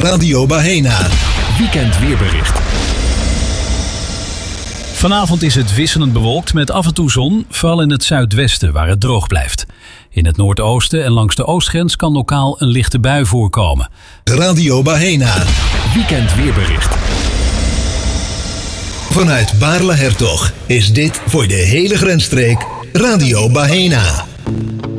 Radio Bahena. Weekend weerbericht. Vanavond is het wisselend bewolkt met af en toe zon, vooral in het zuidwesten waar het droog blijft. In het noordoosten en langs de oostgrens kan lokaal een lichte bui voorkomen. Radio Bahena. Weekend weerbericht. Vanuit Baarle-Hertog is dit voor de hele grensstreek Radio Bahena.